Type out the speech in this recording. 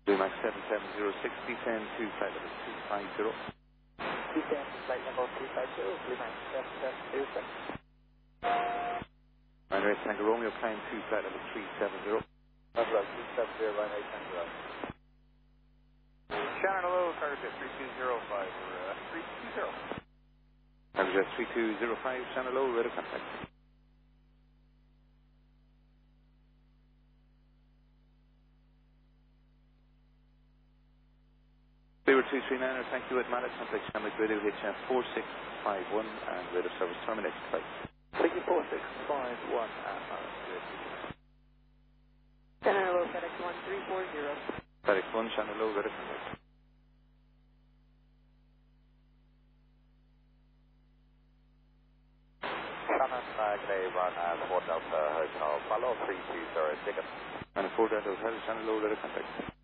Max 770, descend to flight level 250. Descend to flight level 250, Blue Max 770. Runway Tango Romeo, climb to flight level 370. That's right, 270, runway Tango Romeo. Shannon, hello, Cargojet 3205, 320. Cargojet 3205, Channel low, radar contact. Clear 239, thank you at Mallet, contact Shamrock Radio HF 4651 and radar service terminated flight. Thank you, 4651 at Mallet. Shannon, hello, FedEx 1340. FedEx 1, Channel low, radar contact. Shannon, Clay, run as 4 Delta Hotel, follow 320 ticket. And 4 Delta Hotel, Channel low, radar contact.